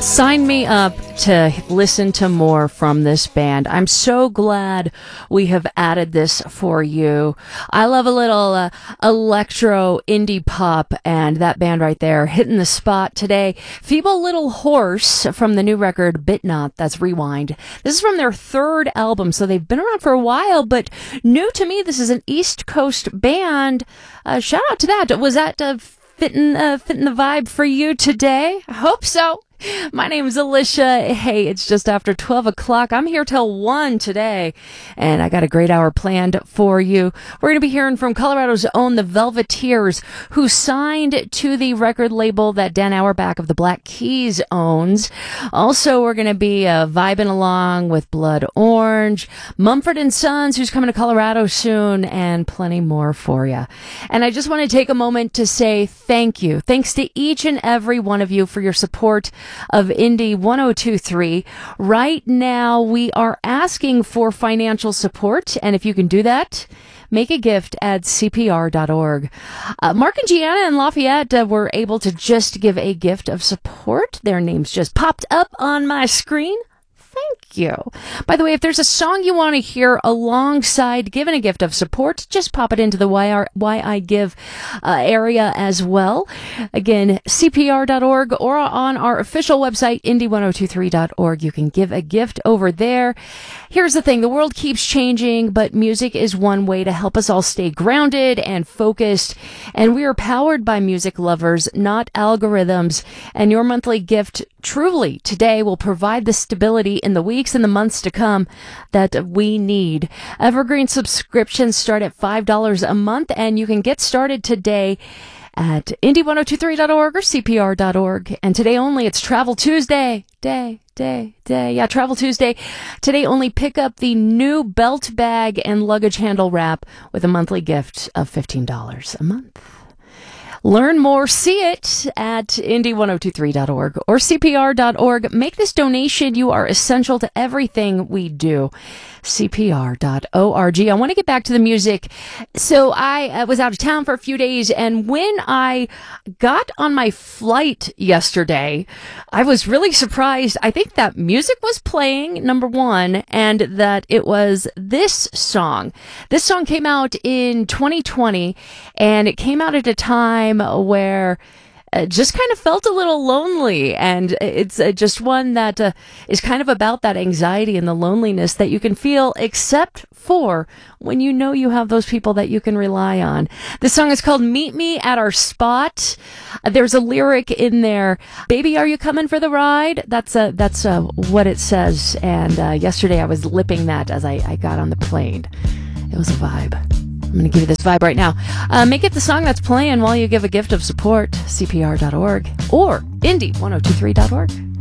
Sign me up to listen to more from this band. I'm so glad we have added this for you. I love a little electro indie pop, and that band right there hitting the spot today. Feeble Little Horse from the new record Bit Not, that's Rewind. This is from their third album, so they've been around for a while, but new to me. This is an East Coast band. Shout out to that. Was that fitting the vibe for you today? I hope so. My name is Alicia. Hey, it's just after 12 o'clock. I'm here till 1 today, and I got a great hour planned for you. We're going to be hearing from Colorado's own The Velveteers, who signed to the record label that Dan Auerbach of the Black Keys owns. Also, we're going to be vibing along with Blood Orange, Mumford & Sons, who's coming to Colorado soon, and plenty more for you. And I just want to take a moment to say thank you. Thanks to each and every one of you for your support of Indie 1023. Right now, we are asking for financial support, and if you can do that, make a gift at CPR.org. Mark and Gianna in Lafayette were able to just give a gift of support. Their names just popped up on my screen. Thank you. By the way, if there's a song you want to hear alongside giving a gift of support, just pop it into the Why I Give area as well. Again, CPR.org or on our official website, indie1023.org. You can give a gift over there. Here's the thing. The world keeps changing, but music is one way to help us all stay grounded and focused. And we are powered by music lovers, not algorithms. And your monthly gift truly today will provide the stability in the weeks and the months to come that we need. Evergreen subscriptions start at $5 a month, and you can get started today at indie1023.org or CPR.org. And today only, it's Travel Tuesday. Yeah, Travel Tuesday. Today only pick up the new belt bag and luggage handle wrap with a monthly gift of $15 a month. Learn more, see it at indie1023.org or CPR.org. Make this donation. You are essential to everything we do. CPR.org. I want to get back to the music. So I was out of town for a few days, and when I got on my flight yesterday, I was really surprised. I think that music was playing, number one, and that it was this song. This song came out in 2020, and it came out at a time where just kind of felt a little lonely, and it's just one that is kind of about that anxiety and the loneliness that you can feel, except for when you know you have those people that you can rely on. This song is called Meet Me at Our Spot. There's a lyric in there, baby, are you coming for the ride? That's what it says, and yesterday I was lipping that as I got on the plane. It was a vibe. I'm going to give you this vibe right now. Make it the song that's playing while you give a gift of support, CPR.org or indie1023.org.